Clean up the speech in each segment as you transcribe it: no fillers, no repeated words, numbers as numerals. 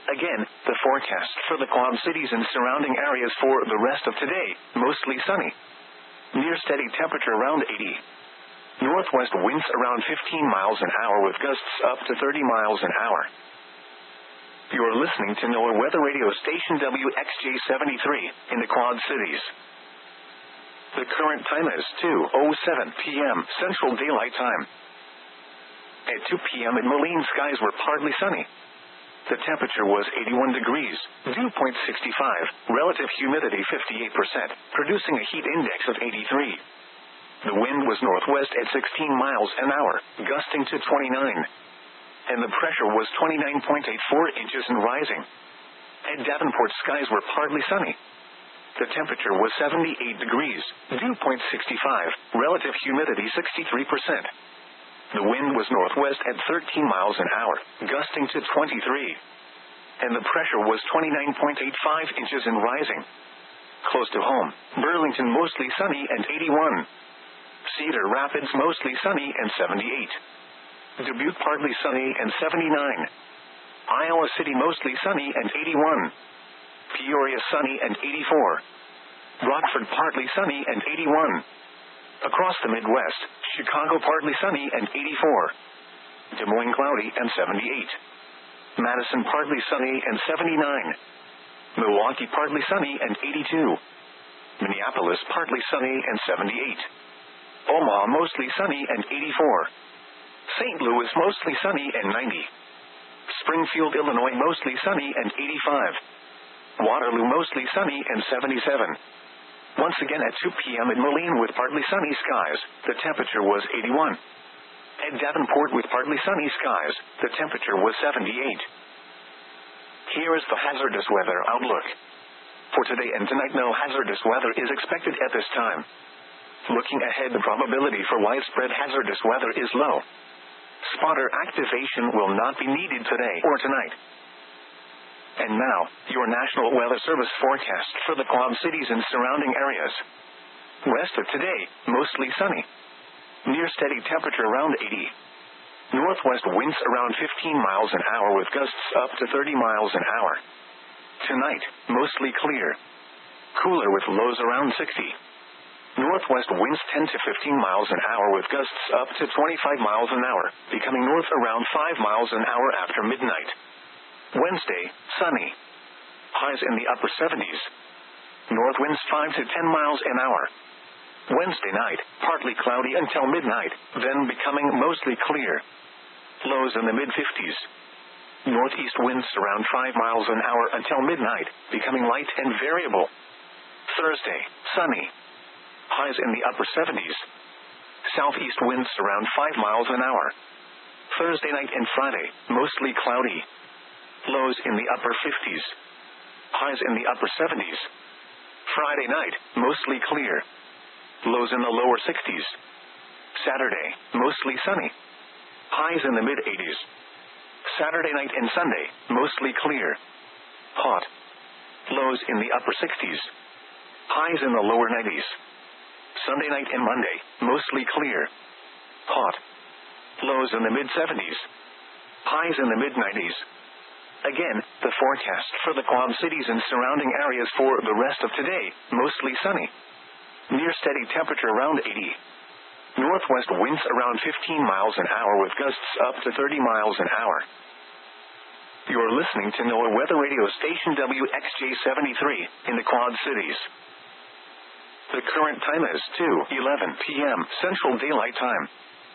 Again, the forecast for the Quad Cities and surrounding areas for the rest of today, mostly sunny. Near steady temperature around 80. Northwest winds around 15 miles an hour with gusts up to 30 miles an hour. You're listening to NOAA Weather Radio Station WXJ73 in the Quad Cities. The current time is 2:07 p.m. Central Daylight Time. At 2 p.m. in Moline, skies were partly sunny. The temperature was 81 degrees, dew point 65, relative humidity 58%, producing a heat index of 83. The wind was northwest at 16 miles an hour, gusting to 29. And the pressure was 29.84 inches and rising. At Davenport, skies were partly sunny. The temperature was 78 degrees, dew point 65, relative humidity 63%. The wind was northwest at 13 miles an hour, gusting to 23. And the pressure was 29.85 inches and rising. Close to home, Burlington mostly sunny and 81. Cedar Rapids mostly sunny and 78. Dubuque partly sunny and 79. Iowa City mostly sunny and 81. Peoria sunny and 84. Rockford partly sunny and 81. Across the Midwest, Chicago partly sunny and 84. Des Moines cloudy and 78. Madison partly sunny and 79. Milwaukee partly sunny and 82. Minneapolis partly sunny and 78. Omaha mostly sunny and 84. St. Louis mostly sunny and 90. Springfield, Illinois mostly sunny and 85. Waterloo mostly sunny and 77. Once again at 2 p.m. in Moline with partly sunny skies, the temperature was 81. At Davenport with partly sunny skies, the temperature was 78. Here is the hazardous weather outlook. For today and tonight, no hazardous weather is expected at this time. Looking ahead, the probability for widespread hazardous weather is low. Spotter activation will not be needed today or tonight. And now, your National Weather Service forecast for the Quad Cities and surrounding areas. West of today, mostly sunny. Near steady temperature around 80. Northwest winds around 15 miles an hour with gusts up to 30 miles an hour. Tonight, mostly clear. Cooler with lows around 60. Northwest winds 10 to 15 miles an hour with gusts up to 25 miles an hour, becoming north around 5 miles an hour after midnight. Wednesday, sunny. Highs in the upper 70s. North winds 5 to 10 miles an hour. Wednesday night, partly cloudy until midnight, then becoming mostly clear. Lows in the mid-50s. Northeast winds around 5 miles an hour until midnight, becoming light and variable. Thursday, sunny. Highs in the upper 70s. Southeast winds around 5 miles an hour. Thursday night and Friday, mostly cloudy. Lows in the upper 50s. Highs in the upper 70s. Friday night, mostly clear. Lows in the lower 60s. Saturday, mostly sunny. Highs in the mid-80s. Saturday night and Sunday, mostly clear. Hot. Lows in the upper 60s. Highs in the lower 90s. Sunday night and Monday, mostly clear. Hot. Lows in the mid-70s. Highs in the mid-90s. Again, the forecast for the Quad Cities and surrounding areas for the rest of today, mostly sunny. Near steady temperature around 80. Northwest winds around 15 miles an hour with gusts up to 30 miles an hour. You're listening to NOAA Weather Radio Station WXJ73 in the Quad Cities. The current time is 2:11 p.m. Central Daylight Time.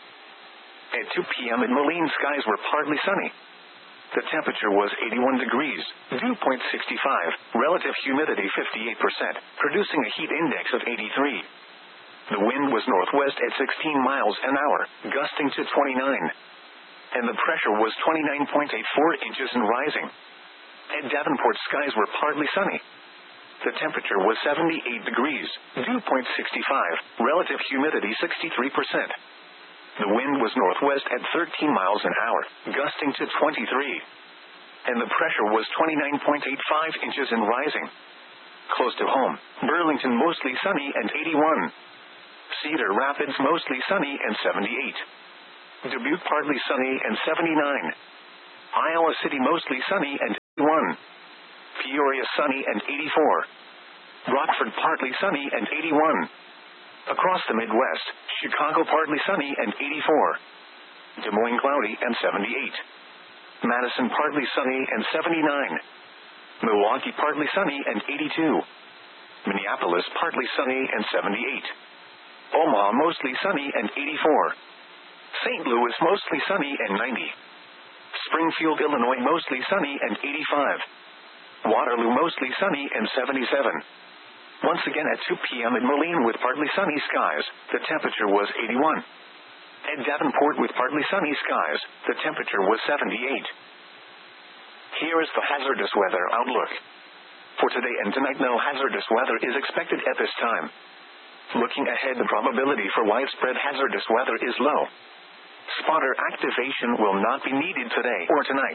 At 2 p.m. in Moline, skies were partly sunny. The temperature was 81 degrees, dew point 65, relative humidity 58%, producing a heat index of 83. The wind was northwest at 16 miles an hour, gusting to 29. And the pressure was 29.84 inches and rising. At Davenport, skies were partly sunny. The temperature was 78 degrees, dew point 65, relative humidity 63%. The wind was northwest at 13 miles an hour, gusting to 23. And the pressure was 29.85 inches and rising. Close to home, Burlington mostly sunny and 81. Cedar Rapids mostly sunny and 78. Dubuque partly sunny and 79. Iowa City mostly sunny and 81. Peoria sunny and 84. Rockford partly sunny and 81. Across the Midwest, Chicago partly sunny and 84. Des Moines cloudy and 78. Madison partly sunny and 79. Milwaukee partly sunny and 82. Minneapolis partly sunny and 78. Omaha mostly sunny and 84. St. Louis mostly sunny and 90. Springfield, Illinois mostly sunny and 85. Waterloo mostly sunny and 77. Once again at 2 p.m. in Moline with partly sunny skies, the temperature was 81. At Davenport with partly sunny skies, the temperature was 78. Here is the hazardous weather outlook. For today and tonight, no hazardous weather is expected at this time. Looking ahead, the probability for widespread hazardous weather is low. Spotter activation will not be needed today or tonight.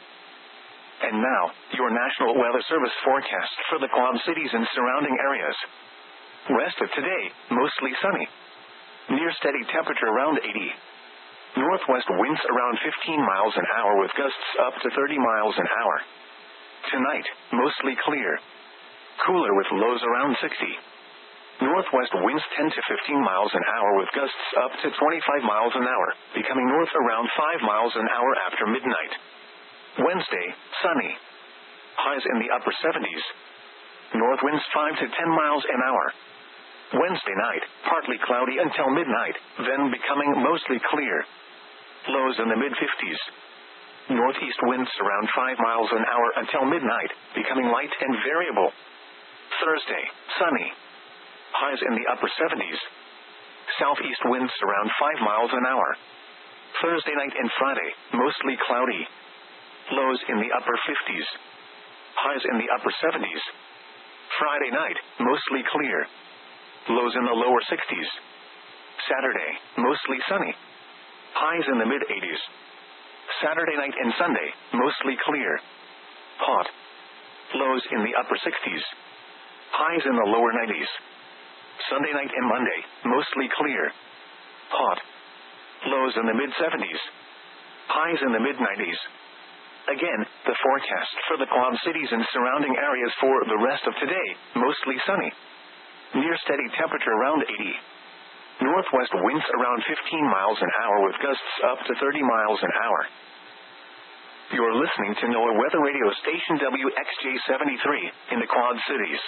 And now, your National Weather Service forecast for the Quad Cities and surrounding areas. Rest of today, mostly sunny. Near steady temperature around 80. Northwest winds around 15 miles an hour with gusts up to 30 miles an hour. Tonight, mostly clear. Cooler with lows around 60. Northwest winds 10 to 15 miles an hour with gusts up to 25 miles an hour, becoming north around 5 miles an hour after midnight. Wednesday, sunny. Highs in the upper 70s. North winds 5 to 10 miles an hour. Wednesday night, partly cloudy until midnight, then becoming mostly clear. Lows in the mid-50s. Northeast winds around 5 miles an hour until midnight, becoming light and variable. Thursday, sunny. Highs in the upper 70s. Southeast winds around 5 miles an hour. Thursday night and Friday, mostly cloudy. Lows in the upper 50s. Highs in the upper 70s. Friday night, mostly clear. Lows in the lower 60s. Saturday, mostly sunny. Highs in the mid-80s. Saturday night and Sunday, mostly clear. Hot. Lows in the upper 60s. Highs in the lower 90s. Sunday night and Monday, mostly clear. Hot. Lows in the mid-70s. Highs in the mid-90s. Again, the forecast for the Quad Cities and surrounding areas for the rest of today, mostly sunny. Near steady temperature around 80. Northwest winds around 15 miles an hour with gusts up to 30 miles an hour. You're listening to NOAA Weather Radio Station WXJ73 in the Quad Cities.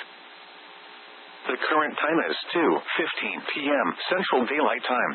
The current time is 2:15 p.m. Central Daylight Time.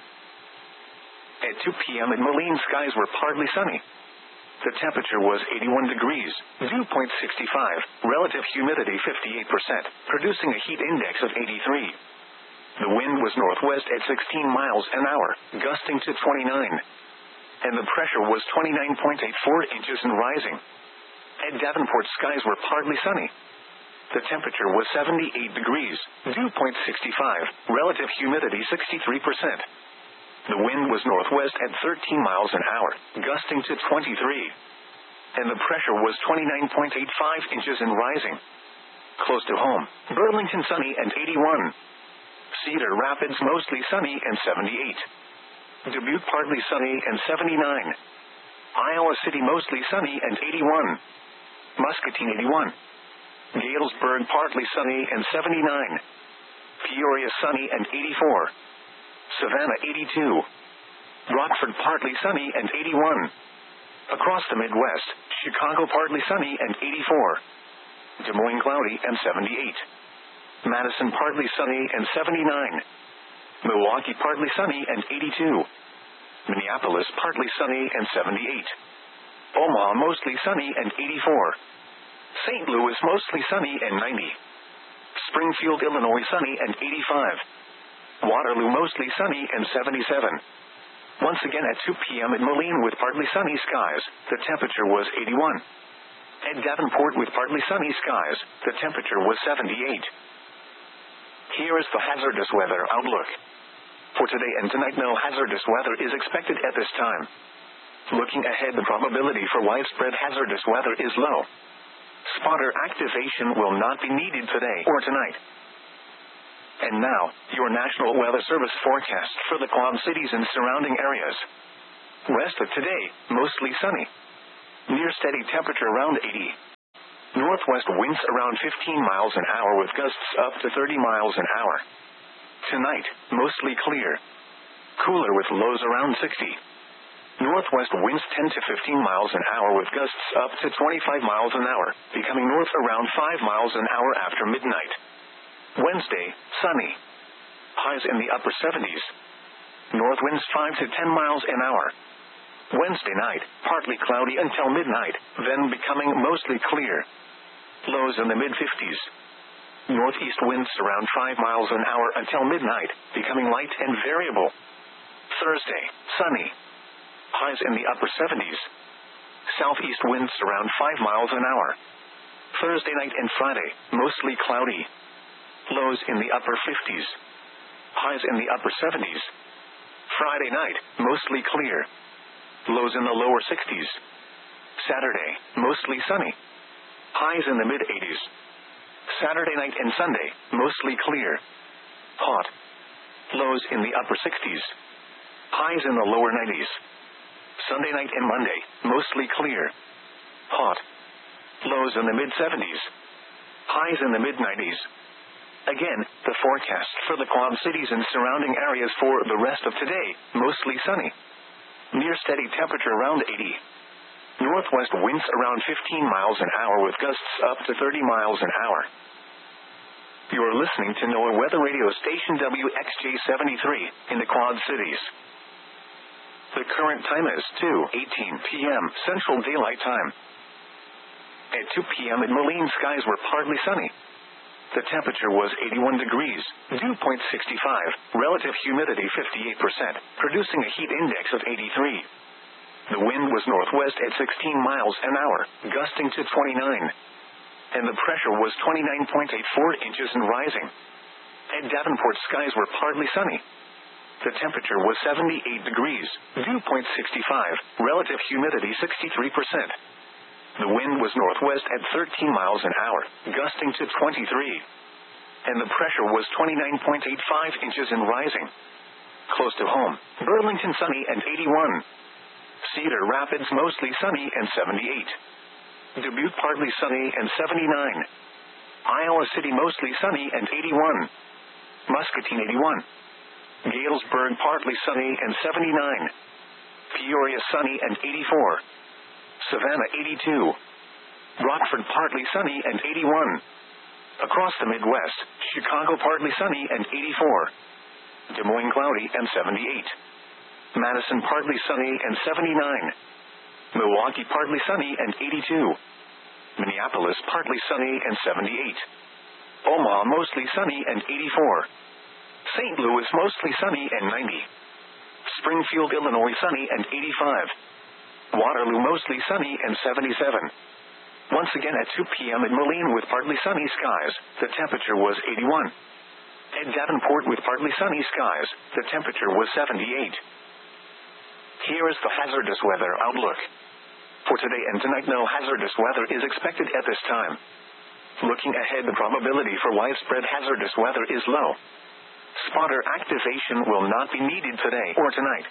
At 2 p.m. in Moline, skies were partly sunny. The temperature was 81 degrees, dew point 65, relative humidity 58%, producing a heat index of 83. The wind was northwest at 16 miles an hour, gusting to 29. And the pressure was 29.84 inches and rising. At Davenport, skies were partly sunny. The temperature was 78 degrees, dew point 65, relative humidity 63%. The wind was northwest at 13 miles an hour, gusting to 23. And the pressure was 29.85 inches and rising. Close to home, Burlington sunny and 81. Cedar Rapids mostly sunny and 78. Dubuque partly sunny and 79. Iowa City mostly sunny and 81. Muscatine 81. Galesburg partly sunny and 79. Peoria sunny and 84. Savannah 82. Rockford partly sunny and 81. Across the Midwest, Chicago partly sunny and 84. Des Moines cloudy and 78. Madison partly sunny and 79. Milwaukee partly sunny and 82. Minneapolis partly sunny and 78. Omaha mostly sunny and 84. St. Louis mostly sunny and 90. Springfield, Illinois sunny and 85. Waterloo mostly sunny and 77. Once again at 2 p.m. in Moline with partly sunny skies, the temperature was 81. At Davenport with partly sunny skies, the temperature was 78. Here is the hazardous weather outlook. For today and tonight, no hazardous weather is expected at this time. Looking ahead, the probability for widespread hazardous weather is low. Spotter activation will not be needed today or tonight. And now, your National Weather Service forecast for the Quad Cities and surrounding areas. Rest of today, mostly sunny. Near steady temperature around 80. Northwest winds around 15 miles an hour with gusts up to 30 miles an hour. Tonight, mostly clear. Cooler with lows around 60. Northwest winds 10 to 15 miles an hour with gusts up to 25 miles an hour, becoming north around 5 miles an hour after midnight. Wednesday, sunny. Highs in the upper 70s. North winds 5 to 10 miles an hour. Wednesday night, partly cloudy until midnight, then becoming mostly clear. Lows in the mid-50s. Northeast winds around 5 miles an hour until midnight, becoming light and variable. Thursday, sunny. Highs in the upper 70s. Southeast winds around 5 miles an hour. Thursday night and Friday, mostly cloudy. Lows in the upper 50s. Highs in the upper 70s. Friday night, mostly clear. Lows in the lower 60s. Saturday, mostly sunny. Highs in the mid-80s. Saturday night and Sunday, mostly clear. Hot. Lows in the upper 60s. Highs in the lower 90s. Sunday night and Monday, mostly clear. Hot. Lows in the mid-70s. Highs in the mid-90s. Again, the forecast for the Quad Cities and surrounding areas for the rest of today, mostly sunny. Near steady temperature around 80. Northwest winds around 15 miles an hour with gusts up to 30 miles an hour. You are listening to NOAA Weather Radio Station WXJ73 in the Quad Cities. The current time is 2:18 p.m. Central Daylight Time. At 2 p.m. in Moline, skies were partly sunny. The temperature was 81 degrees, dew point 65, relative humidity 58%, producing a heat index of 83. The wind was northwest at 16 miles an hour, gusting to 29. And the pressure was 29.84 inches and rising. At Davenport, skies were partly sunny. The temperature was 78 degrees, dew point 65, relative humidity 63%. The wind was northwest at 13 miles an hour, gusting to 23. And the pressure was 29.85 inches and rising. Close to home, Burlington sunny and 81. Cedar Rapids mostly sunny and 78. Dubuque partly sunny and 79. Iowa City mostly sunny and 81. Muscatine 81. Galesburg partly sunny and 79. Peoria sunny and 84. Savannah 82. Rockford partly sunny and 81. Across the Midwest, Chicago partly sunny and 84. Des Moines cloudy and 78. Madison partly sunny and 79. Milwaukee partly sunny and 82. Minneapolis partly sunny and 78. Omaha mostly sunny and 84. St. Louis mostly sunny and 90. Springfield, Illinois sunny and 85. Waterloo mostly sunny and 77. Once again at 2 p.m. in Moline with partly sunny skies, the temperature was 81. At Davenport with partly sunny skies, the temperature was 78. Here is the hazardous weather outlook. For today and tonight, no hazardous weather is expected at this time. Looking ahead, the probability for widespread hazardous weather is low. Spotter activation will not be needed today or tonight.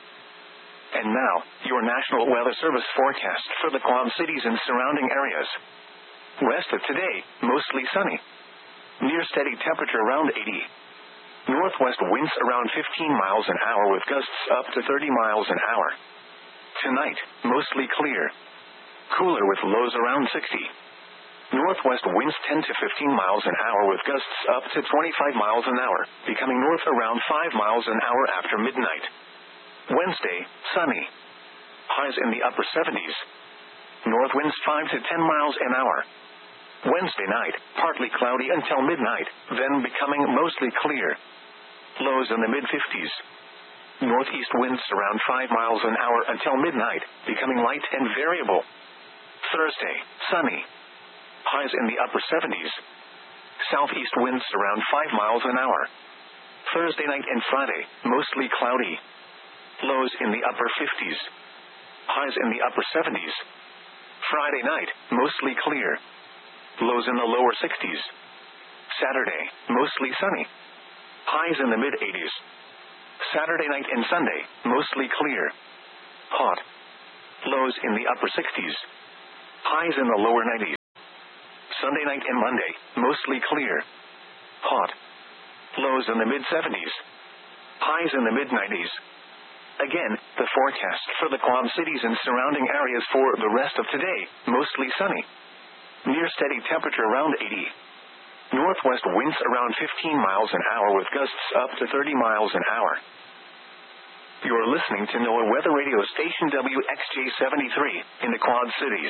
And now, your National Weather Service forecast for the Quad Cities and surrounding areas. Rest of today, mostly sunny. Near steady temperature around 80. Northwest winds around 15 miles an hour with gusts up to 30 miles an hour. Tonight, mostly clear. Cooler with lows around 60. Northwest winds 10 to 15 miles an hour with gusts up to 25 miles an hour, becoming north around 5 miles an hour after midnight. Wednesday, sunny. Highs in the upper 70s. North winds 5 to 10 miles an hour. Wednesday night, partly cloudy until midnight, then becoming mostly clear. Lows in the mid-50s. Northeast winds around 5 miles an hour until midnight, becoming light and variable. Thursday, sunny. Highs in the upper 70s. Southeast winds around 5 miles an hour. Thursday night and Friday, mostly cloudy. Lows in the upper 50s. Highs in the upper 70s. Friday night, mostly clear. Lows in the lower 60s. Saturday, mostly sunny. Highs in the mid-80s. Saturday night and Sunday, mostly clear. Hot. Lows in the upper 60s. Highs in the lower 90s. Sunday night and Monday, mostly clear. Hot. Lows in the mid-70s. Highs in the mid-90s. Again, the forecast for the Quad Cities and surrounding areas for the rest of today, mostly sunny. Near steady temperature around 80. Northwest winds around 15 miles an hour with gusts up to 30 miles an hour. You're listening to NOAA Weather Radio Station WXJ73 in the Quad Cities.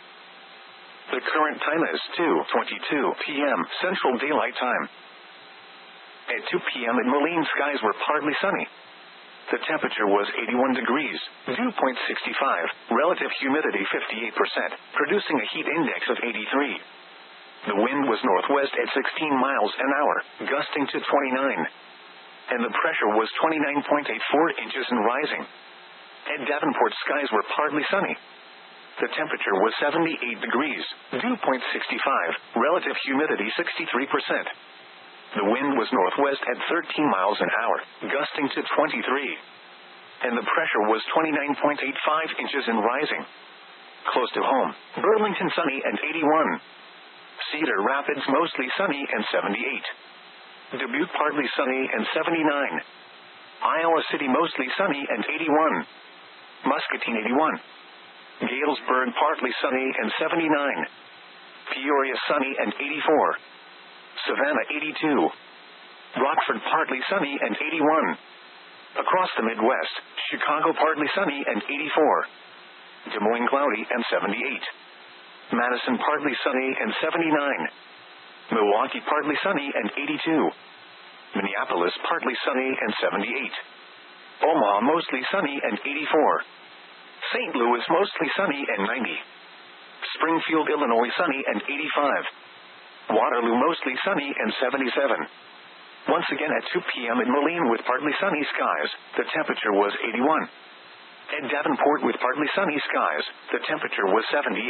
The current time is 2:22 p.m. Central Daylight Time. At 2 p.m. in Moline, skies were partly sunny. The temperature was 81 degrees, dew point 65, relative humidity 58%, producing a heat index of 83. The wind was northwest at 16 miles an hour, gusting to 29. And the pressure was 29.84 inches and rising. At Davenport, skies were partly sunny. The temperature was 78 degrees, dew point 65, relative humidity 63%. The wind was northwest at 13 miles an hour, gusting to 23. And the pressure was 29.85 inches and rising. Close to home, Burlington sunny and 81. Cedar Rapids mostly sunny and 78. Dubuque partly sunny and 79. Iowa City mostly sunny and 81. Muscatine 81. Galesburg partly sunny and 79. Peoria sunny and 84. Savannah 82. Rockford partly sunny and 81. Across the Midwest, Chicago partly sunny and 84. Des Moines cloudy and 78. Madison partly sunny and 79. Milwaukee partly sunny and 82. Minneapolis partly sunny and 78. Omaha mostly sunny and 84. St. Louis mostly sunny and 90. Springfield, Illinois sunny and 85. Waterloo mostly sunny and 77. Once again at 2 p.m. in Moline with partly sunny skies, the temperature was 81. At Davenport with partly sunny skies, the temperature was 78.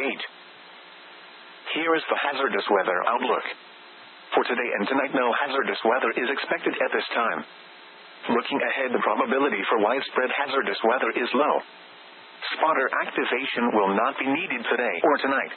Here is the hazardous weather outlook. For today and tonight, no hazardous weather is expected at this time. Looking ahead, the probability for widespread hazardous weather is low. Spotter activation will not be needed today or tonight.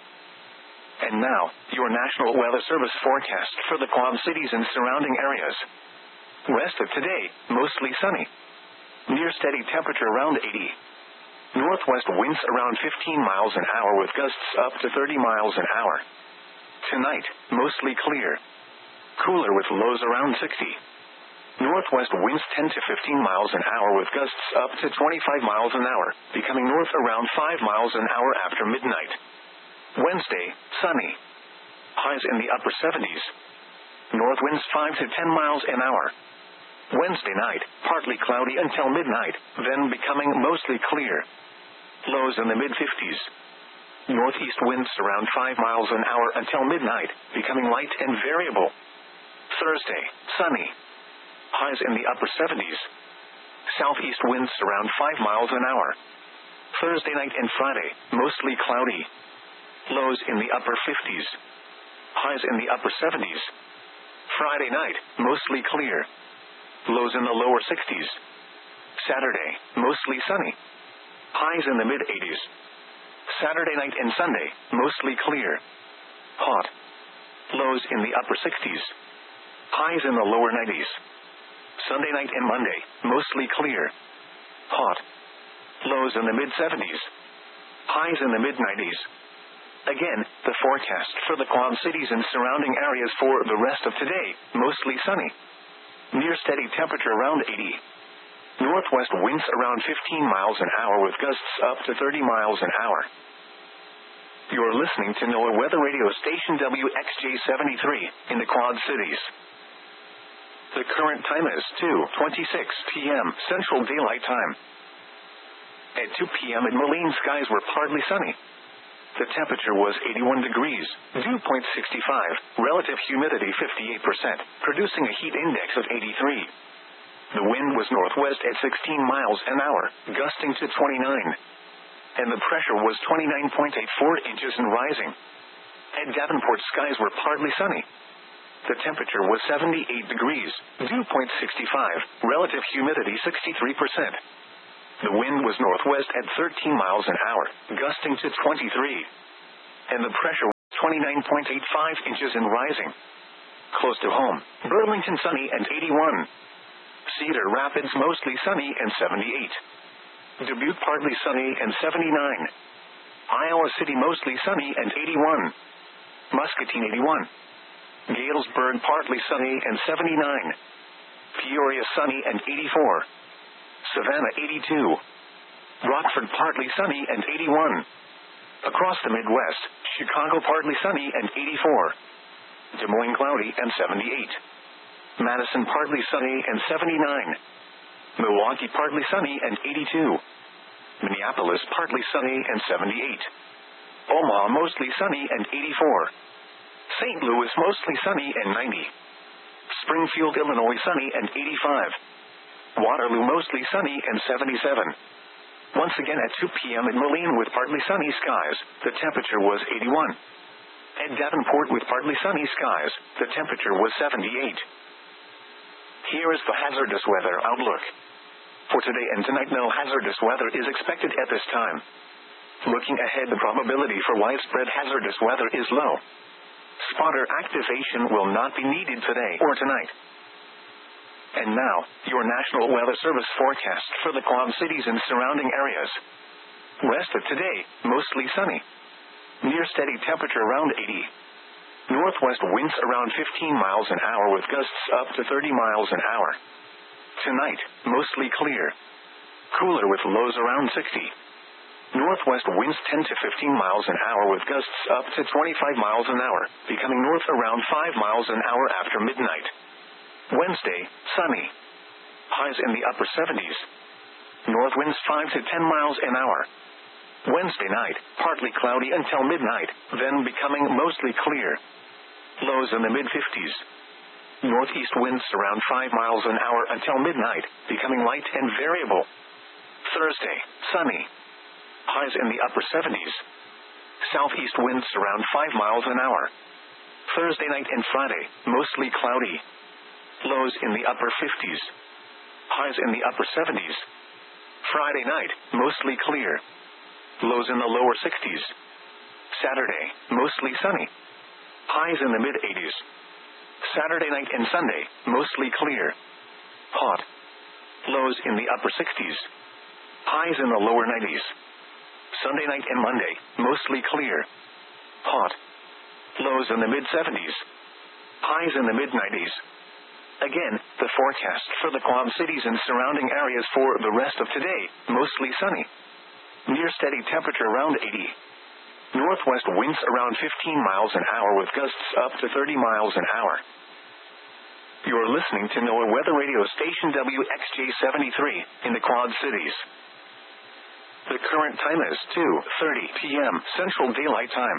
And now, your National Weather Service forecast for the Quad Cities and surrounding areas. Rest of today, mostly sunny. Near steady temperature around 80. Northwest winds around 15 miles an hour with gusts up to 30 miles an hour. Tonight, mostly clear. Cooler with lows around 60. Northwest winds 10 to 15 miles an hour with gusts up to 25 miles an hour, becoming north around 5 miles an hour after midnight. Wednesday, sunny. Highs in the upper 70s. North winds 5 to 10 miles an hour. Wednesday night, partly cloudy until midnight, then becoming mostly clear. Lows in the mid-50s. Northeast winds around 5 miles an hour until midnight, becoming light and variable. Thursday, sunny. Highs in the upper 70s. Southeast winds around 5 miles an hour. Thursday night and Friday, mostly cloudy. Lows in the upper 50s. Highs in the upper 70s. Friday night, mostly clear. Lows in the lower 60s. Saturday, mostly sunny. Highs in the mid-80s. Saturday night and Sunday, mostly clear. Hot. Lows in the upper 60s. Highs in the lower 90s. Sunday night and Monday, mostly clear. Hot. Lows in the mid-70s. Highs in the mid-90s. Again, the forecast for the Quad Cities and surrounding areas for the rest of today, mostly sunny. Near steady temperature around 80. Northwest winds around 15 miles an hour with gusts up to 30 miles an hour. You're listening to NOAA Weather Radio Station WXJ73 in the Quad Cities. The current time is 2:26 p.m. Central Daylight Time. At 2 p.m. in Moline, skies were partly sunny. The temperature was 81 degrees, dew point 65, relative humidity 58%, producing a heat index of 83. The wind was northwest at 16 miles an hour, gusting to 29. And the pressure was 29.84 inches and rising. At Davenport, skies were partly sunny. The temperature was 78 degrees, dew point 65, relative humidity 63%. The wind was northwest at 13 miles an hour, gusting to 23. And the pressure was 29.85 inches and rising. Close to home, Burlington sunny and 81. Cedar Rapids mostly sunny and 78. Dubuque partly sunny and 79. Iowa City mostly sunny and 81. Muscatine 81. Galesburg partly sunny and 79. Peoria sunny and 84. Savannah 82. Rockford partly sunny and 81. Across the Midwest, Chicago partly sunny and 84. Des Moines cloudy and 78. Madison partly sunny and 79. Milwaukee partly sunny and 82. Minneapolis partly sunny and 78. Omaha mostly sunny and 84. St. Louis mostly sunny and 90. Springfield, Illinois sunny and 85. Waterloo mostly sunny and 77. Once again at 2 p.m. in Moline with partly sunny skies, the temperature was 81. At Davenport with partly sunny skies, the temperature was 78. Here is the hazardous weather outlook. For today and tonight, no hazardous weather is expected at this time. Looking ahead, the probability for widespread hazardous weather is low. Spotter activation will not be needed today or tonight. And now, your National Weather Service forecast for the Quad Cities and surrounding areas. Rest of today, mostly sunny. Near steady temperature around 80. Northwest winds around 15 miles an hour with gusts up to 30 miles an hour. Tonight, mostly clear. Cooler with lows around 60. Northwest winds 10 to 15 miles an hour with gusts up to 25 miles an hour, becoming north around 5 miles an hour after midnight. Wednesday, sunny. Highs in the upper 70s. North winds 5 to 10 miles an hour. Wednesday night, partly cloudy until midnight, then becoming mostly clear. Lows in the mid-50s. Northeast winds around 5 miles an hour until midnight, becoming light and variable. Thursday, sunny. Highs in the upper 70s. Southeast winds around 5 miles an hour. Thursday night and Friday, mostly cloudy. Lows in the upper 50s. Highs in the upper 70s. Friday night, mostly clear. Lows in the lower 60s. Saturday, mostly sunny. Highs in the mid-80s. Saturday night and Sunday, mostly clear. Hot. Lows in the upper 60s. Highs in the lower 90s. Sunday night and Monday, mostly clear. Hot. Lows in the mid-70s. Highs in the mid-90s. Again, the forecast for the Quad Cities and surrounding areas for the rest of today, mostly sunny. Near steady temperature around 80. Northwest winds around 15 miles an hour with gusts up to 30 miles an hour. You're listening to NOAA Weather Radio Station WXJ73 in the Quad Cities. The current time is 2:30 p.m. Central Daylight Time.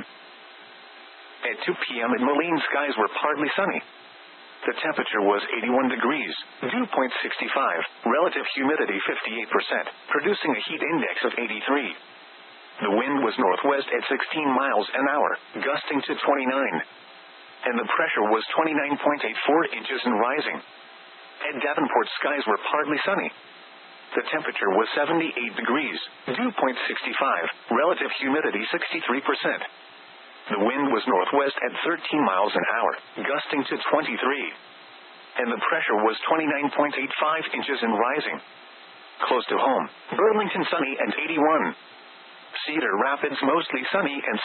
At 2 p.m. in Moline, skies were partly sunny. The temperature was 81 degrees, dew point 65, relative humidity 58%, producing a heat index of 83. The wind was northwest at 16 miles an hour, gusting to 29. And the pressure was 29.84 inches and rising. At Davenport, skies were partly sunny. The temperature was 78 degrees, dew point 65, relative humidity 63%. The wind was northwest at 13 miles an hour, gusting to 23. And the pressure was 29.85 inches and rising. Close to home, Burlington sunny and 81. Cedar Rapids mostly sunny and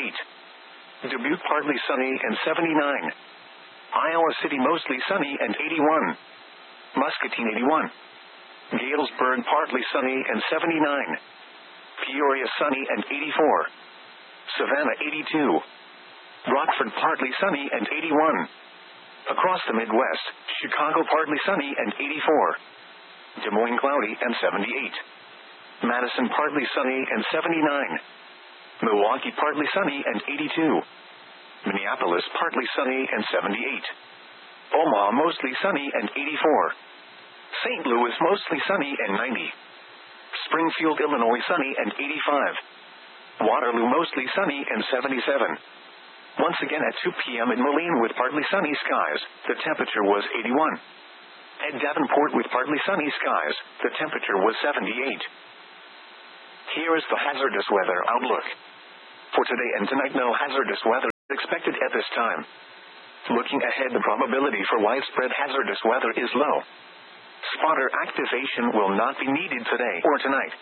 78. Dubuque partly sunny and 79. Iowa City mostly sunny and 81. Muscatine 81. Galesburg partly sunny and 79. Peoria sunny and 84. Savannah 82. Rockford partly sunny and 81. Across the Midwest, Chicago partly sunny and 84. Des Moines cloudy and 78. Madison partly sunny and 79. Milwaukee partly sunny and 82. Minneapolis partly sunny and 78. Omaha mostly sunny and 84. St. Louis mostly sunny and 90. Springfield, Illinois sunny and 85. Waterloo mostly sunny and 77. Once again at 2 p.m. in Moline with partly sunny skies, the temperature was 81. At Davenport with partly sunny skies, the temperature was 78. Here is the hazardous weather outlook. For today and tonight, no hazardous weather is expected at this time. Looking ahead, the probability for widespread hazardous weather is low. Spotter activation will not be needed today or tonight.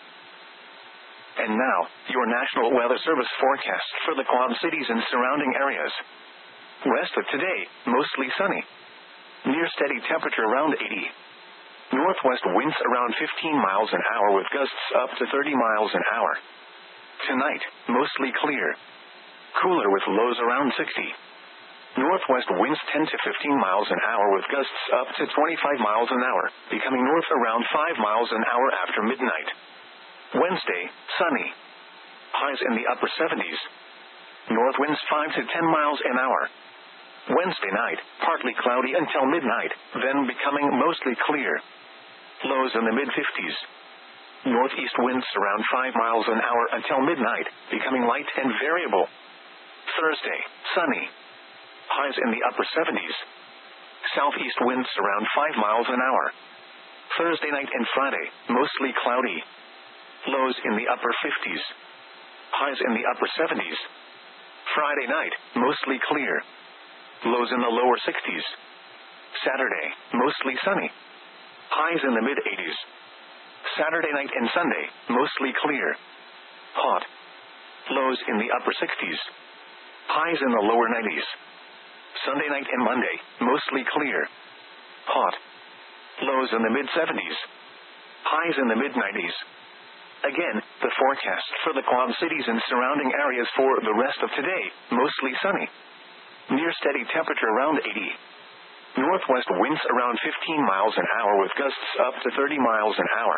And now, your National Weather Service forecast for the Quad Cities and surrounding areas. Rest of today, mostly sunny. Near steady temperature around 80. Northwest winds around 15 miles an hour with gusts up to 30 miles an hour. Tonight, mostly clear. Cooler with lows around 60. Northwest winds 10 to 15 miles an hour with gusts up to 25 miles an hour, becoming north around 5 miles an hour after midnight. Wednesday, sunny. Highs in the upper 70s. North winds 5 to 10 miles an hour. Wednesday night, partly cloudy until midnight, then becoming mostly clear. Lows in the mid-50s. Northeast winds around 5 miles an hour until midnight, becoming light and variable. Thursday, sunny. Highs in the upper 70s. Southeast winds around 5 miles an hour. Thursday night and Friday, mostly cloudy. Lows in the upper 50s. Highs in the upper 70s. Friday night, mostly clear. Lows in the lower 60s. Saturday, mostly sunny. Highs in the mid-80s. Saturday night and Sunday, mostly clear. Hot. Lows in the upper 60s. Highs in the lower 90s. Sunday night and Monday, mostly clear. Hot. Lows in the mid-70s. Highs in the mid-90s. Again, the forecast for the Quad Cities and surrounding areas for the rest of today, mostly sunny. Near steady temperature around 80. Northwest winds around 15 miles an hour with gusts up to 30 miles an hour.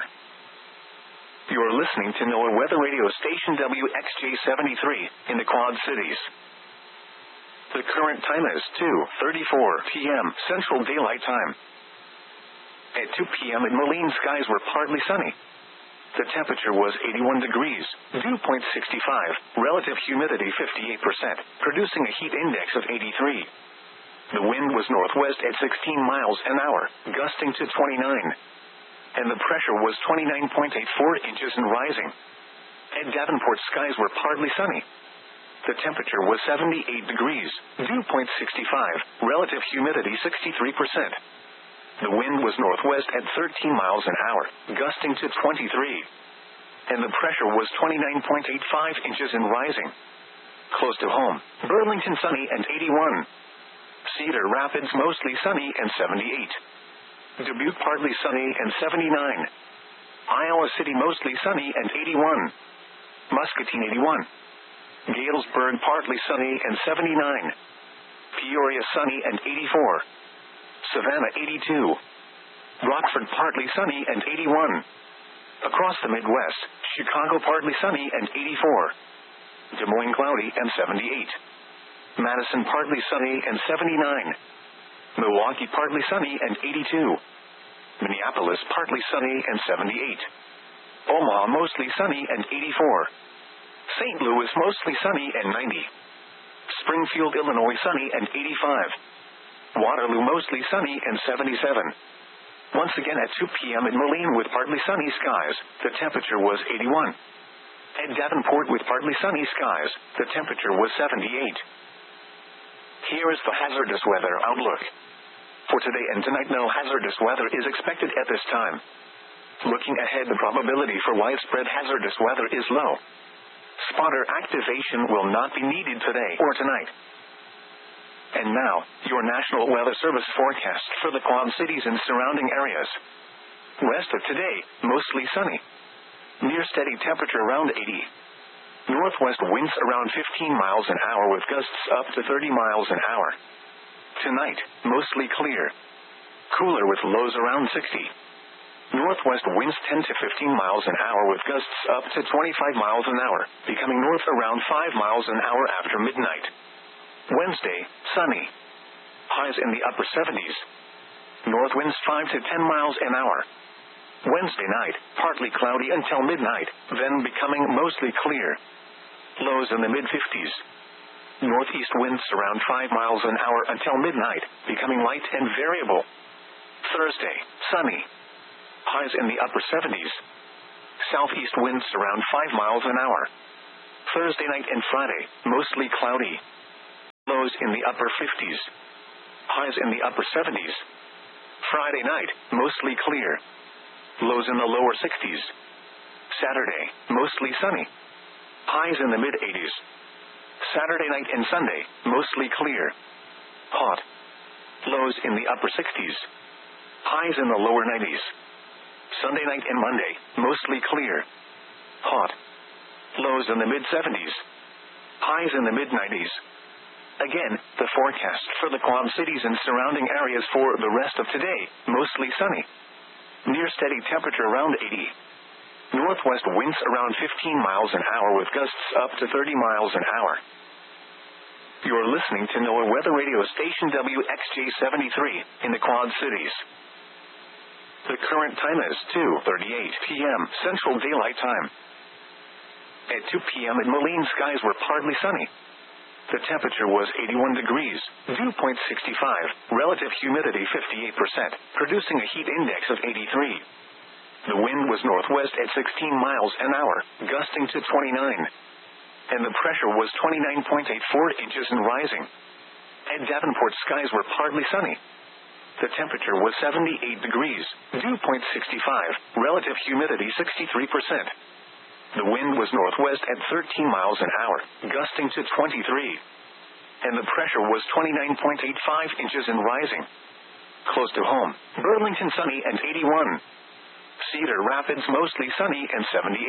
You're listening to NOAA Weather Radio Station WXJ73 in the Quad Cities. The current time is 2:34 p.m. Central Daylight Time. At 2 p.m. in Moline, skies were partly sunny. The temperature was 81 degrees, dew point 65, relative humidity 58%, producing a heat index of 83. The wind was northwest at 16 miles an hour, gusting to 29. And the pressure was 29.84 inches and rising. At Davenport, skies were partly sunny. The temperature was 78 degrees, dew point 65, relative humidity 63%. The wind was northwest at 13 miles an hour, gusting to 23. And the pressure was 29.85 inches and rising. Close to home, Burlington sunny and 81. Cedar Rapids mostly sunny and 78. Dubuque partly sunny and 79. Iowa City mostly sunny and 81. Muscatine 81. Galesburg partly sunny and 79. Peoria sunny and 84. Savannah 82. Rockford partly sunny and 81. Across the Midwest, Chicago partly sunny and 84. Des Moines cloudy and 78. Madison partly sunny and 79. Milwaukee partly sunny and 82. Minneapolis partly sunny and 78. Omaha mostly sunny and 84. St. Louis mostly sunny and 90. Springfield, Illinois sunny and 85. Waterloo mostly sunny and 77. Once again at 2 p.m. in Moline with partly sunny skies, the temperature was 81. At Davenport with partly sunny skies, the temperature was 78. Here is the hazardous weather outlook. For today and tonight, no hazardous weather is expected at this time. Looking ahead, the probability for widespread hazardous weather is low. Spotter activation will not be needed today or tonight. And now, your National Weather Service forecast for the Quad Cities and surrounding areas. Rest of today, mostly sunny. Near steady temperature around 80. Northwest winds around 15 miles an hour with gusts up to 30 miles an hour. Tonight, mostly clear. Cooler with lows around 60. Northwest winds 10 to 15 miles an hour with gusts up to 25 miles an hour, becoming north around 5 miles an hour after midnight. Wednesday, sunny. Highs in the upper 70s. North winds 5 to 10 miles an hour. Wednesday night, partly cloudy until midnight, then becoming mostly clear. Lows in the mid-50s. Northeast winds around 5 miles an hour until midnight, becoming light and variable. Thursday, sunny. Highs in the upper 70s. Southeast winds around 5 miles an hour. Thursday night and Friday, mostly cloudy. Lows in the upper 50s. Highs in the upper 70s. Friday night, mostly clear. Lows in the lower 60s. Saturday, mostly sunny. Highs in the mid-80s. Saturday night and Sunday, mostly clear. Hot. Lows in the upper 60s. Highs in the lower 90s. Sunday night and Monday, mostly clear. Hot. Lows in the mid-70s. Highs in the mid-90s. Again, the forecast for the Quad Cities and surrounding areas for the rest of today, mostly sunny. Near steady temperature around 80. Northwest winds around 15 miles an hour with gusts up to 30 miles an hour. You're listening to NOAA Weather Radio Station WXJ73 in the Quad Cities. The current time is 2:38 p.m. Central Daylight Time. At 2 p.m. in Moline, skies were partly sunny. The temperature was 81 degrees, dew point 65, relative humidity 58%, producing a heat index of 83. The wind was northwest at 16 miles an hour, gusting to 29. And the pressure was 29.84 inches and rising. At Davenport, skies were partly sunny. The temperature was 78 degrees, dew point 65, relative humidity 63%. The wind was northwest at 13 miles an hour, gusting to 23. And the pressure was 29.85 inches and rising. Close to home, Burlington sunny and 81. Cedar Rapids mostly sunny and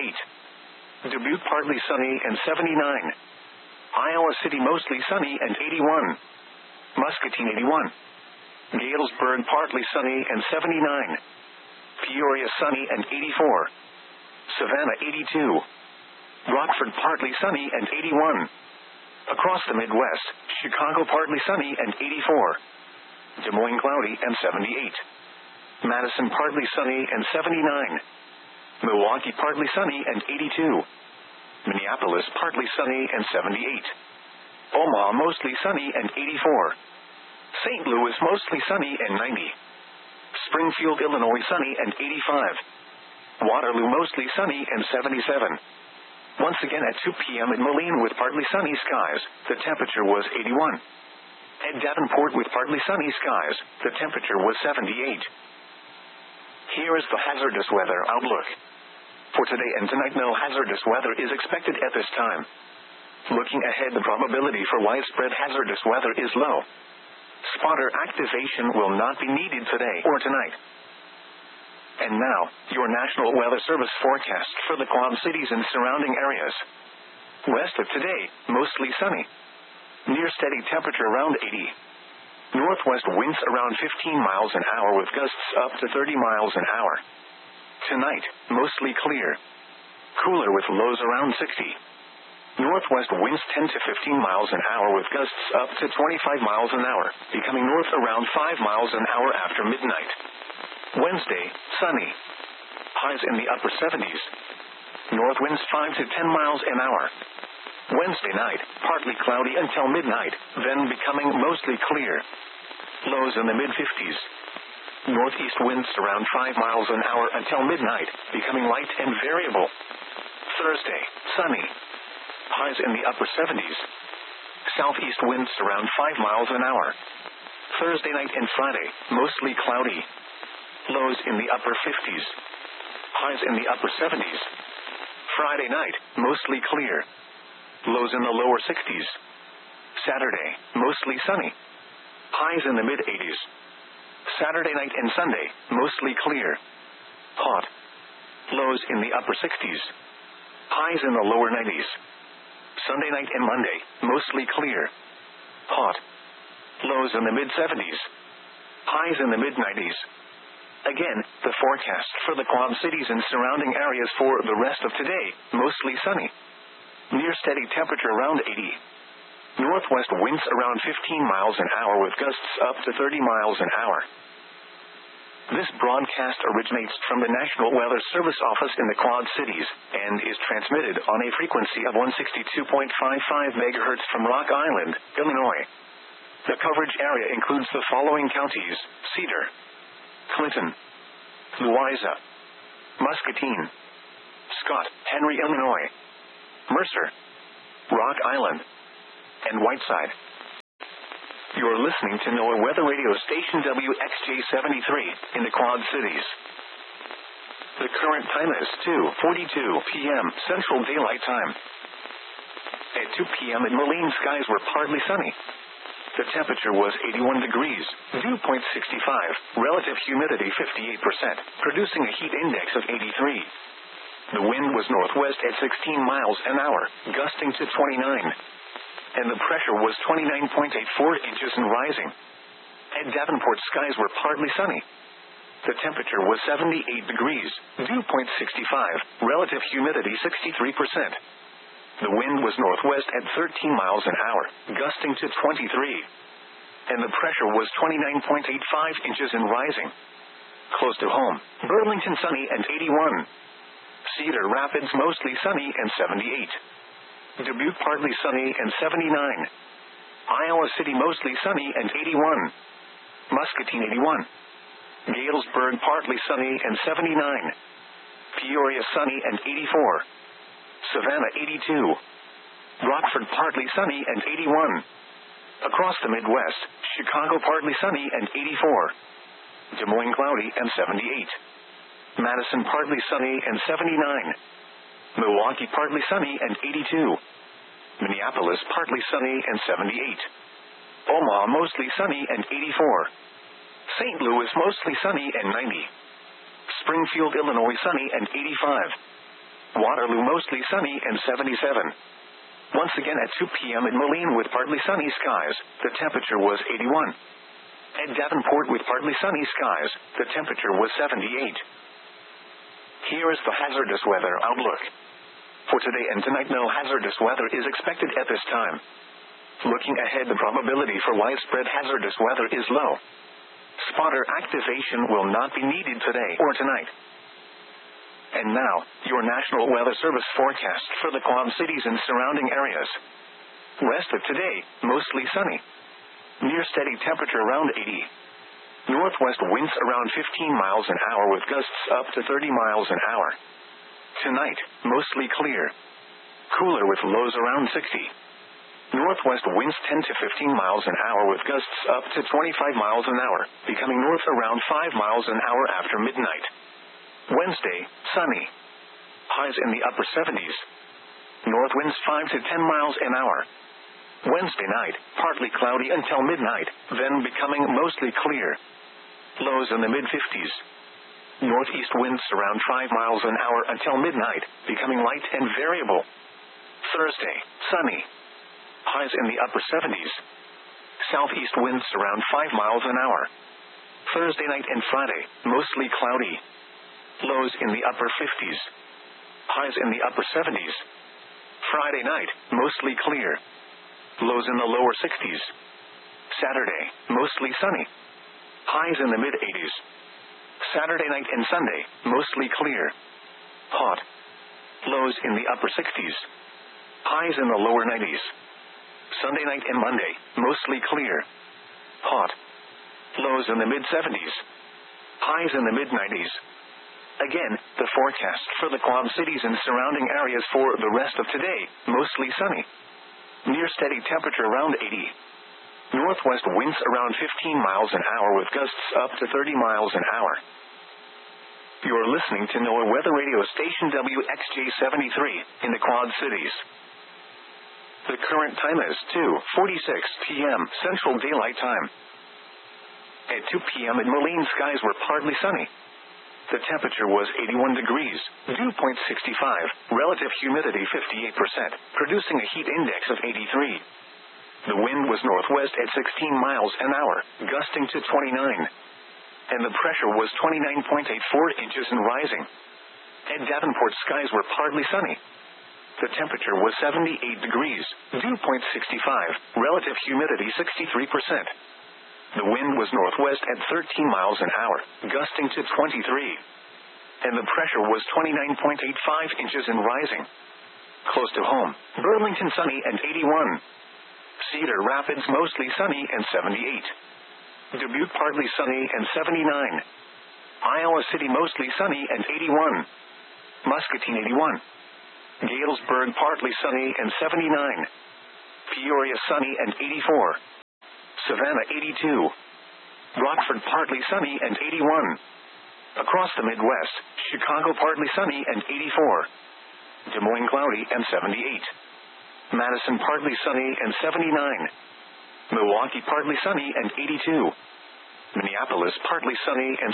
78. Dubuque partly sunny and 79. Iowa City mostly sunny and 81. Muscatine 81. Galesburg partly sunny and 79. Peoria sunny and 84. Savannah 82. Rockford partly sunny and 81. Across the Midwest, Chicago partly sunny and 84. Des Moines cloudy and 78. Madison partly sunny and 79. Milwaukee partly sunny and 82. Minneapolis partly sunny and 78. Omaha mostly sunny and 84. St. Louis mostly sunny and 90. Springfield, Illinois sunny and 85. Waterloo mostly sunny and 77. Once again at 2 p.m. in Moline with partly sunny skies, the temperature was 81. At Davenport with partly sunny skies, the temperature was 78. Here is the hazardous weather outlook. For today and tonight, no hazardous weather is expected at this time. Looking ahead, the probability for widespread hazardous weather is low. Spotter activation will not be needed today or tonight. And now, your National Weather Service forecast for the Quad Cities and surrounding areas. West of today, mostly sunny. Near steady temperature around 80. Northwest winds around 15 miles an hour with gusts up to 30 miles an hour. Tonight, mostly clear. Cooler with lows around 60. Northwest winds 10 to 15 miles an hour with gusts up to 25 miles an hour, becoming north around 5 miles an hour after midnight. Wednesday, sunny. Highs in the upper 70s. North winds 5 to 10 miles an hour. Wednesday night, partly cloudy until midnight, then becoming mostly clear. Lows in the mid-50s. Northeast winds around 5 miles an hour until midnight, becoming light and variable. Thursday, sunny. Highs in the upper 70s. Southeast winds around 5 miles an hour. Thursday night and Friday, mostly cloudy. Lows in the upper 50s. Highs in the upper 70s. Friday night, mostly clear. Lows in the lower 60s. Saturday, mostly sunny. Highs in the mid-80s. Saturday night and Sunday, mostly clear. Hot. Lows in the upper 60s. Highs in the lower 90s. Sunday night and Monday, mostly clear. Hot. Lows in the mid-70s. Highs in the mid-90s. Again, the forecast for the Quad Cities and surrounding areas for the rest of today, mostly sunny. Near steady temperature around 80. Northwest winds around 15 miles an hour with gusts up to 30 miles an hour. This broadcast originates from the National Weather Service office in the Quad Cities and is transmitted on a frequency of 162.55 MHz from Rock Island, Illinois. The coverage area includes the following counties: Cedar, Clinton, Louisa, Muscatine, Scott, Henry, Illinois, Mercer, Rock Island, and Whiteside. You're listening to NOAA Weather Radio Station WXJ-73 in the Quad Cities. The current time is 2:42 p.m. Central Daylight Time. At 2 p.m. in Moline, skies were partly sunny. The temperature was 81 degrees, dew point 65, relative humidity 58%, producing a heat index of 83. The wind was northwest at 16 miles an hour, gusting to 29. And the pressure was 29.84 inches and rising. At Davenport, skies were partly sunny. The temperature was 78 degrees, dew point 65, relative humidity 63%. The wind was northwest at 13 miles an hour, gusting to 23. And the pressure was 29.85 inches and rising. Close to home, Burlington sunny and 81. Cedar Rapids mostly sunny and 78. Dubuque partly sunny and 79. Iowa City mostly sunny and 81. Muscatine 81. Galesburg partly sunny and 79. Peoria sunny and 84. Savannah 82. Rockford partly sunny and 81. Across the Midwest, Chicago partly sunny and 84. Des Moines cloudy and 78. Madison partly sunny and 79. Milwaukee partly sunny and 82. Minneapolis partly sunny and 78. Omaha mostly sunny and 84. St. Louis mostly sunny and 90. Springfield, Illinois sunny and 85. Waterloo mostly sunny and 77. Once again at 2 p.m. in Moline with partly sunny skies, the temperature was 81. At Davenport with partly sunny skies, the temperature was 78. Here is the hazardous weather outlook. For today and tonight, no hazardous weather is expected at this time. Looking ahead, the probability for widespread hazardous weather is low. Spotter activation will not be needed today or tonight. And now, your National Weather Service forecast for the Quad Cities and surrounding areas. Rest of today, mostly sunny. Near steady temperature around 80. Northwest winds around 15 miles an hour with gusts up to 30 miles an hour. Tonight, mostly clear. Cooler with lows around 60. Northwest winds 10 to 15 miles an hour with gusts up to 25 miles an hour, becoming north around 5 miles an hour after midnight. Wednesday, sunny. Highs in the upper 70s. North winds 5 to 10 miles an hour. Wednesday night, partly cloudy until midnight, then becoming mostly clear. Lows in the mid-50s. Northeast winds around 5 miles an hour until midnight, becoming light and variable. Thursday, sunny. Highs in the upper 70s. Southeast winds around 5 miles an hour. Thursday night and Friday, mostly cloudy. Lows in the upper 50s. Highs in the upper 70s. Friday night, mostly clear. Lows in the lower 60s. Saturday, mostly sunny. Highs in the mid-80s. Saturday night and Sunday, mostly clear. Hot. Lows in the upper 60s. Highs in the lower 90s. Sunday night and Monday, mostly clear. Hot. Lows in the mid-70s. Highs in the mid-90s. Again, the forecast for the Quad Cities and surrounding areas for the rest of today, mostly sunny. Near steady temperature around 80. Northwest winds around 15 miles an hour with gusts up to 30 miles an hour. You're listening to NOAA Weather Radio Station WXJ-73 in the Quad Cities. The current time is 2:46 p.m. Central Daylight Time. At 2 p.m. in Moline, skies were partly sunny. The temperature was 81 degrees, dew point 65, relative humidity 58%, producing a heat index of 83. The wind was northwest at 16 miles an hour, gusting to 29. And the pressure was 29.84 inches and rising. At Davenport, skies were partly sunny. The temperature was 78 degrees, dew point 65, relative humidity 63%. The wind was northwest at 13 miles an hour, gusting to 23. And the pressure was 29.85 inches and rising. Close to home, Burlington sunny and 81. Cedar Rapids mostly sunny and 78. Dubuque partly sunny and 79. Iowa City mostly sunny and 81. Muscatine 81. Galesburg partly sunny and 79. Peoria sunny and 84. Savannah 82. Rockford partly sunny and 81. Across the Midwest, Chicago partly sunny and 84. Des Moines cloudy and 78. Madison partly sunny and 79. Milwaukee partly sunny and 82. Minneapolis partly sunny and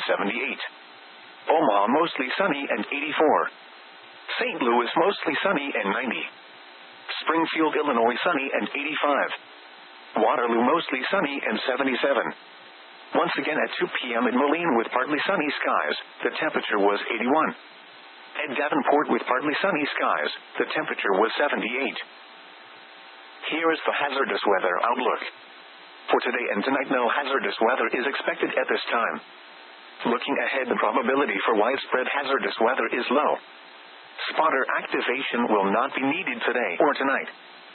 78. Omaha mostly sunny and 84. St. Louis mostly sunny and 90. Springfield, Illinois sunny and 85. Waterloo mostly sunny and 77. Once again at 2 p.m. in Moline with partly sunny skies, the temperature was 81. At Davenport with partly sunny skies, the temperature was 78. Here is the hazardous weather outlook. For today and tonight, no hazardous weather is expected at this time. Looking ahead, the probability for widespread hazardous weather is low. Spotter activation will not be needed today or tonight.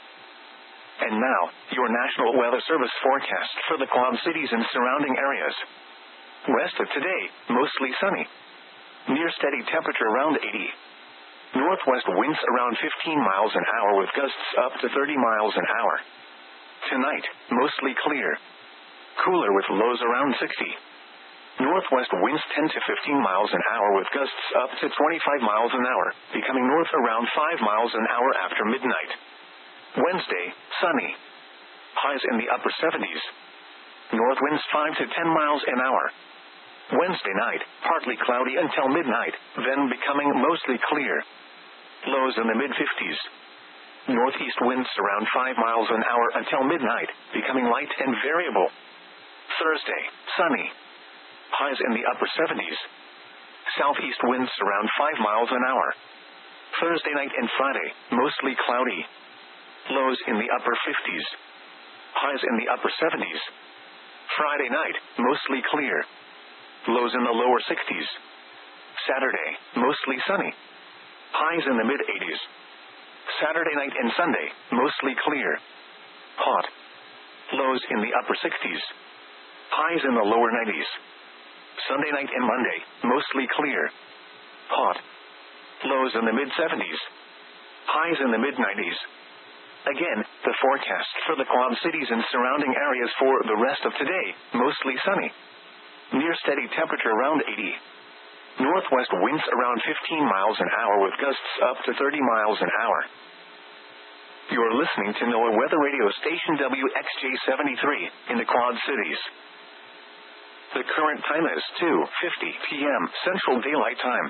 And now, your National Weather Service forecast for the Quad Cities and surrounding areas. West of today, mostly sunny. Near steady temperature around 80. Northwest winds around 15 miles an hour with gusts up to 30 miles an hour. Tonight, mostly clear. Cooler with lows around 60. Northwest winds 10 to 15 miles an hour with gusts up to 25 miles an hour, becoming north around 5 miles an hour after midnight. Wednesday, sunny. Highs in the upper 70s. North winds 5 to 10 miles an hour. Wednesday night, partly cloudy until midnight, then becoming mostly clear. Lows in the mid-50s. Northeast winds around 5 miles an hour until midnight, becoming light and variable. Thursday, sunny. Highs in the upper 70s. Southeast winds around 5 miles an hour. Thursday night and Friday, mostly cloudy. Lows in the upper 50s. Highs in the upper 70s. Friday night, mostly clear. Lows in the lower 60s. Saturday, mostly sunny. Highs in the mid-80s. Saturday night and Sunday, mostly clear. Hot. Lows in the upper 60s. Highs in the lower 90s. Sunday night and Monday, mostly clear. Hot. Lows in the mid-70s. Highs in the mid-90s. Again, the forecast for the Quad Cities and surrounding areas for the rest of today, mostly sunny. Near steady temperature around 80. Northwest winds around 15 miles an hour with gusts up to 30 miles an hour. You're listening to NOAA Weather Radio Station WXJ73 in the Quad Cities. The current time is 2:50 p.m. Central Daylight Time.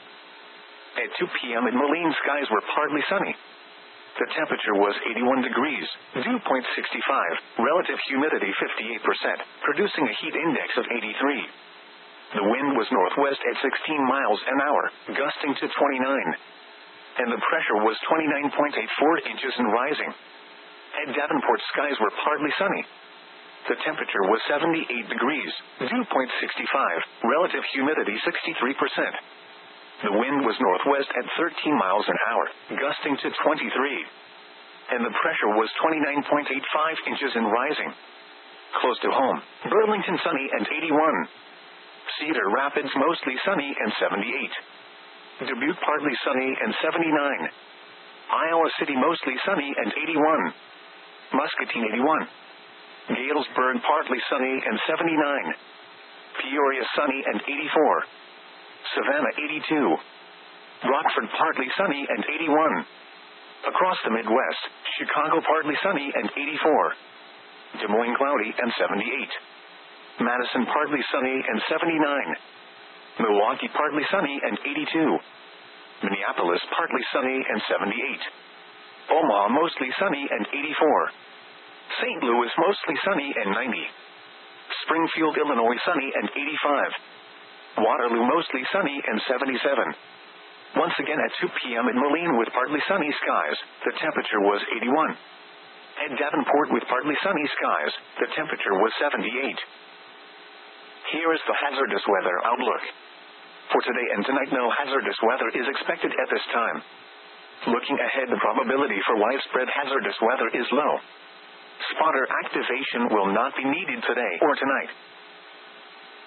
At 2 p.m. in Moline, skies were partly sunny. The temperature was 81 degrees, dew point 65, relative humidity 58%, producing a heat index of 83. The wind was northwest at 16 miles an hour, gusting to 29. And the pressure was 29.84 inches and rising. At Davenport, skies were partly sunny. The temperature was 78 degrees, dew point 65, relative humidity 63%. The wind was northwest at 13 miles an hour, gusting to 23. And the pressure was 29.85 inches and rising. Close to home, Burlington sunny and 81. Cedar Rapids mostly sunny and 78. Dubuque partly sunny and 79. Iowa City mostly sunny and 81. Muscatine 81. Galesburg partly sunny and 79. Peoria sunny and 84. Savannah 82. Rockford partly sunny and 81. Across the Midwest, Chicago partly sunny and 84. Des Moines cloudy and 78. Madison partly sunny and 79. Milwaukee partly sunny and 82. Minneapolis partly sunny and 78. Omaha mostly sunny and 84. St. Louis mostly sunny and 90. Springfield, Illinois sunny and 85. Waterloo mostly sunny and 77. Once again at 2 p.m. in Moline with partly sunny skies, the temperature was 81. At Davenport with partly sunny skies, the temperature was 78. Here is the hazardous weather outlook. For today and tonight, no hazardous weather is expected at this time. Looking ahead, the probability for widespread hazardous weather is low. Spotter activation will not be needed today or tonight.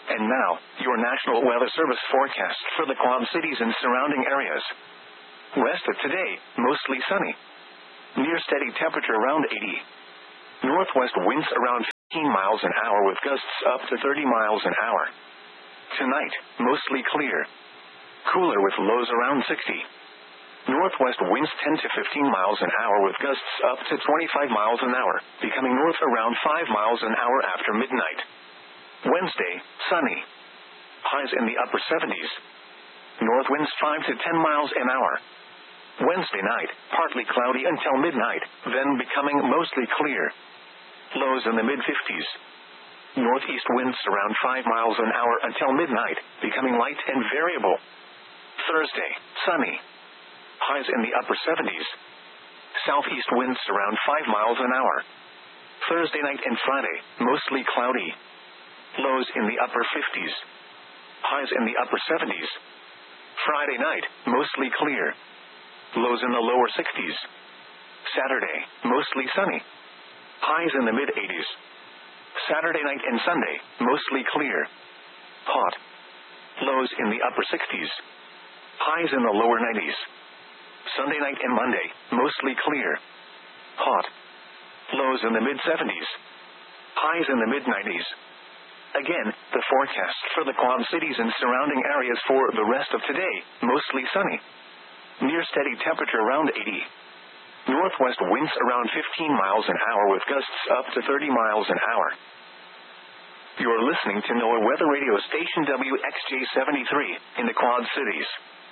And now, your National Weather Service forecast for the Quad Cities and surrounding areas. West of today, mostly sunny. Near steady temperature around 80. Northwest winds around 15 miles an hour with gusts up to 30 miles an hour. Tonight, mostly clear. Cooler with lows around 60. Northwest winds 10 to 15 miles an hour with gusts up to 25 miles an hour, becoming north around 5 miles an hour after midnight. Wednesday, sunny. Highs in the upper 70s. North winds 5 to 10 miles an hour. Wednesday night, partly cloudy until midnight, then becoming mostly clear. Lows in the mid-50s. Northeast winds around 5 miles an hour until midnight, becoming light and variable. Thursday, sunny. Highs in the upper 70s. Southeast winds around 5 miles an hour. Thursday night and Friday, mostly cloudy. Lows in the upper 50s. Highs in the upper 70s. Friday night, mostly clear. Lows in the lower 60s. Saturday, mostly sunny. Highs in the mid-80s. Saturday night and Sunday, mostly clear. Hot. Lows in the upper 60s. Highs in the lower 90s. Sunday night and Monday, mostly clear. Hot. Lows in the mid-70s. Highs in the mid-90s. Again, the forecast for the Quad Cities and surrounding areas for the rest of today, mostly sunny. Near steady temperature around 80. Northwest winds around 15 miles an hour with gusts up to 30 miles an hour. You're listening to NOAA Weather Radio Station WXJ73 in the Quad Cities.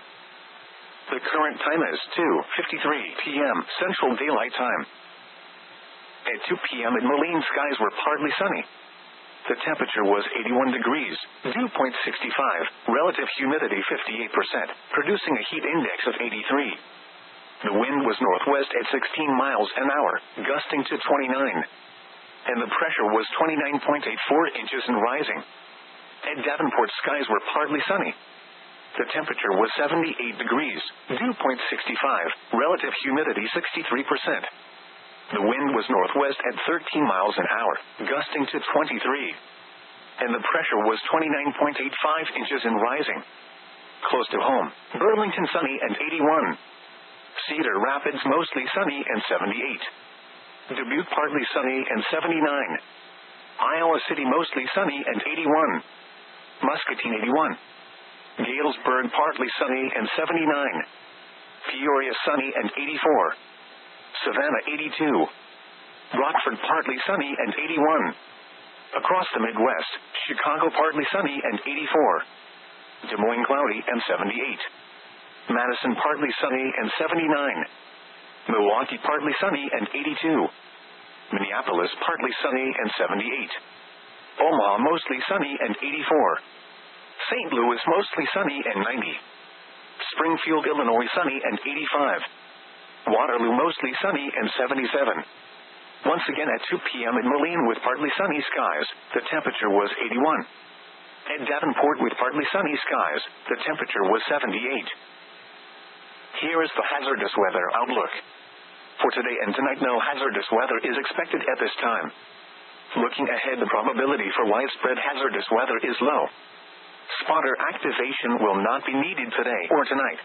The current time is 2:53 p.m. Central Daylight Time. At 2 p.m. in Moline, skies were partly sunny. The temperature was 81 degrees, dew point 65, relative humidity 58%, producing a heat index of 83. The wind was northwest at 16 miles an hour, gusting to 29. And the pressure was 29.84 inches and rising. At Davenport, skies were partly sunny. The temperature was 78 degrees, dew point 65, relative humidity 63%. The wind was northwest at 13 miles an hour, gusting to 23. And the pressure was 29.85 inches and rising. Close to home, Burlington sunny and 81. Cedar Rapids mostly sunny and 78. Dubuque partly sunny and 79. Iowa City mostly sunny and 81. Muscatine 81. Galesburg partly sunny and 79. Peoria sunny and 84. Savannah 82. Rockford partly sunny and 81. Across the Midwest, Chicago partly sunny and 84. Des Moines cloudy and 78. Madison partly sunny and 79. Milwaukee partly sunny and 82. Minneapolis partly sunny and 78. Omaha mostly sunny and 84. St. Louis mostly sunny and 90. Springfield, Illinois sunny and 85. Waterloo mostly sunny and 77. Once again at 2 p.m. in Moline with partly sunny skies, the temperature was 81. At Davenport with partly sunny skies, the temperature was 78. Here is the hazardous weather outlook. For today and tonight, no hazardous weather is expected at this time. Looking ahead, the probability for widespread hazardous weather is low. Spotter activation will not be needed today or tonight.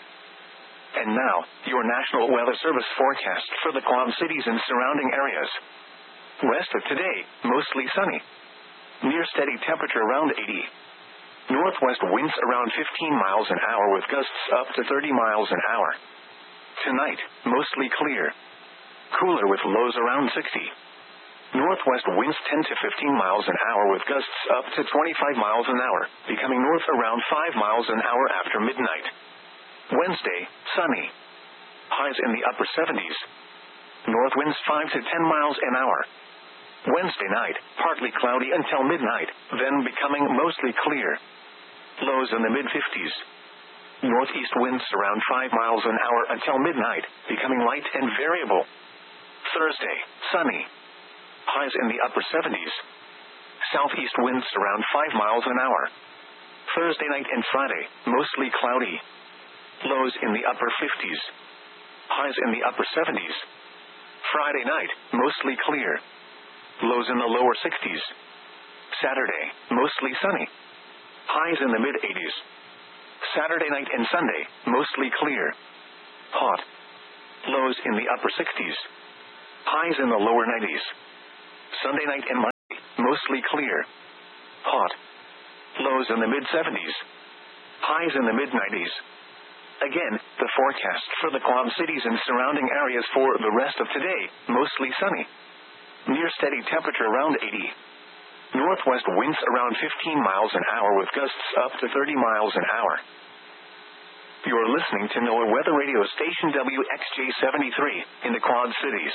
And now, your National Weather Service forecast for the Quad Cities and surrounding areas. West of today, mostly sunny. Near steady temperature around 80. Northwest winds around 15 miles an hour with gusts up to 30 miles an hour. Tonight, mostly clear. Cooler with lows around 60. Northwest winds 10 to 15 miles an hour with gusts up to 25 miles an hour, becoming north around 5 miles an hour after midnight. Wednesday, sunny. Highs in the upper 70s. North winds 5 to 10 miles an hour. Wednesday night, partly cloudy until midnight, then becoming mostly clear. Lows in the mid-50s. Northeast winds around 5 miles an hour until midnight, becoming light and variable. Thursday, sunny. Highs in the upper 70s. Southeast winds around 5 miles an hour. Thursday night and Friday, mostly cloudy. Lows in the upper 50s. Highs in the upper 70s. Friday night, mostly clear. Lows in the lower 60s. Saturday, mostly sunny. Highs in the mid-80s. Saturday night and Sunday, mostly clear. Hot. Lows in the upper 60s. Highs in the lower 90s. Sunday night and Monday, mostly clear. Hot. Lows in the mid-70s. Highs in the mid-90s. Again, the forecast for the Quad Cities and surrounding areas for the rest of today, mostly sunny. Near steady temperature around 80. Northwest winds around 15 miles an hour with gusts up to 30 miles an hour. You're listening to NOAA Weather Radio Station WXJ73 in the Quad Cities.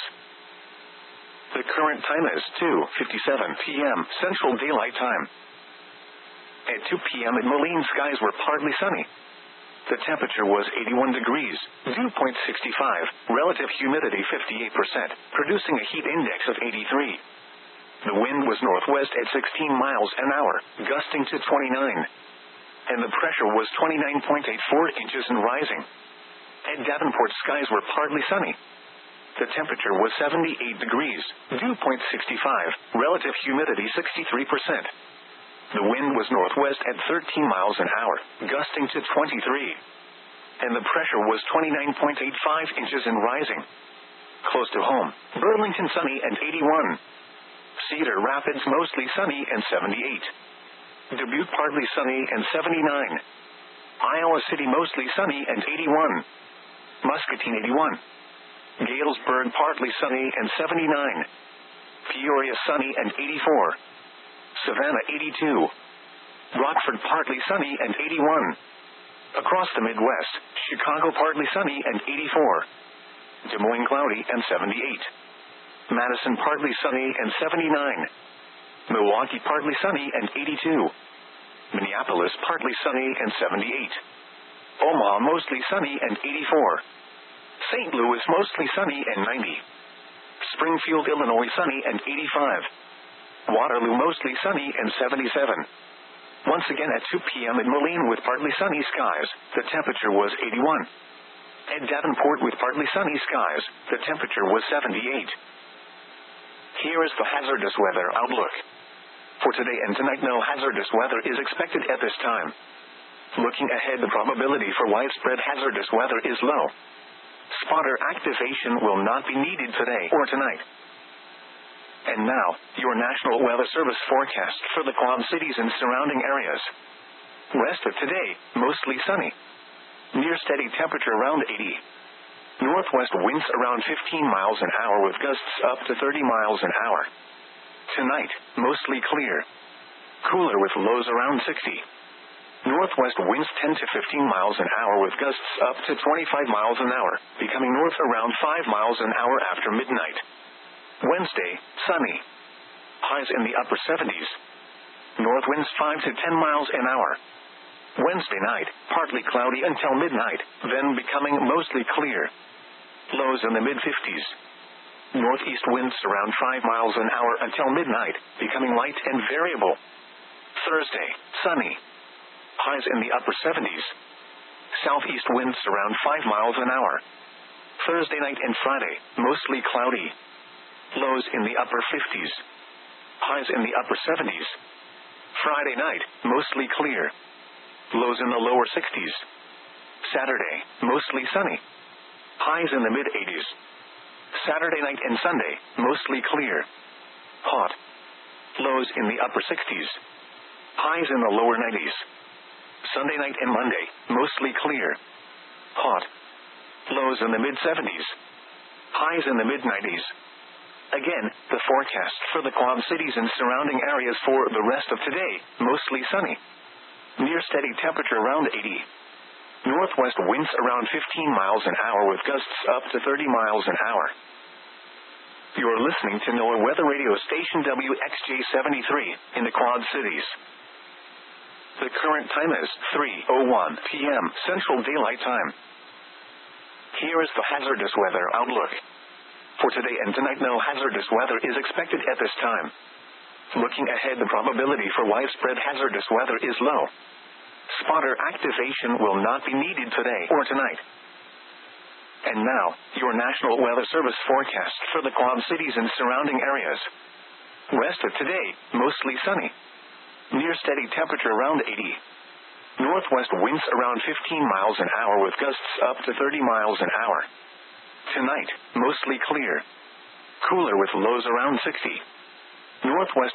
The current time is 2:57 p.m. Central Daylight Time. At 2 p.m. in Moline, skies were partly sunny. The temperature was 81 degrees, dew point 65, relative humidity 58%, producing a heat index of 83. The wind was northwest at 16 miles an hour, gusting to 29. And the pressure was 29.84 inches and rising. At Davenport, skies were partly sunny. The temperature was 78 degrees, dew point 65, relative humidity 63%. The wind was northwest at 13 miles an hour, gusting to 23. And the pressure was 29.85 inches and rising. Close to home, Burlington sunny and 81. Cedar Rapids mostly sunny and 78. Dubuque partly sunny and 79. Iowa City mostly sunny and 81. Muscatine 81. Galesburg partly sunny and 79. Peoria sunny and 84. Savannah 82. Rockford partly sunny and 81. Across the Midwest, Chicago partly sunny and 84. Des Moines cloudy and 78. Madison partly sunny and 79. Milwaukee partly sunny and 82. Minneapolis partly sunny and 78. Omaha mostly sunny and 84. St. Louis mostly sunny and 90. Springfield, Illinois sunny and 85. Waterloo mostly sunny and 77. Once again at 2 p.m. in Moline with partly sunny skies, the temperature was 81. At Davenport with partly sunny skies, the temperature was 78. Here is the hazardous weather outlook. For today and tonight, no hazardous weather is expected at this time. Looking ahead, the probability for widespread hazardous weather is low. Spotter activation will not be needed today or tonight. And now, your National Weather Service forecast for the Quad Cities and surrounding areas. Rest of today, mostly sunny. Near steady temperature around 80. Northwest winds around 15 miles an hour with gusts up to 30 miles an hour. Tonight, mostly clear. Cooler with lows around 60. Northwest winds 10 to 15 miles an hour with gusts up to 25 miles an hour, becoming north around 5 miles an hour after midnight. Wednesday, sunny. Highs in the upper 70s. North winds 5 to 10 miles an hour. Wednesday night, partly cloudy until midnight, then becoming mostly clear. Lows in the mid-50s. Northeast winds around 5 miles an hour until midnight, becoming light and variable. Thursday, sunny. Highs in the upper 70s. Southeast winds around 5 miles an hour. Thursday night and Friday, mostly cloudy. Lows in the upper 50s. Highs in the upper 70s. Friday night, mostly clear. Lows in the lower 60s. Saturday, mostly sunny. Highs in the mid-80s. Saturday night and Sunday, mostly clear. Hot. Lows in the upper 60s. Highs in the lower 90s. Sunday night and Monday, mostly clear. Hot. Lows in the mid-70s. Highs in the mid-90s. Again, the forecast for the Quad Cities and surrounding areas for the rest of today, mostly sunny. Near steady temperature around 80. Northwest winds around 15 miles an hour with gusts up to 30 miles an hour. You're listening to NOAA Weather Radio Station WXJ73 in the Quad Cities. The current time is 3:01 p.m. Central Daylight Time. Here is the hazardous weather outlook. For today and tonight, no hazardous weather is expected at this time. Looking ahead, the probability for widespread hazardous weather is low. Spotter activation will not be needed today or tonight. And now, your National Weather Service forecast for the Quad Cities and surrounding areas. Rest of today, mostly sunny. Near steady temperature around 80. Northwest winds around 15 miles an hour with gusts up to 30 miles an hour. Tonight, mostly clear. Cooler with lows around 60. Northwest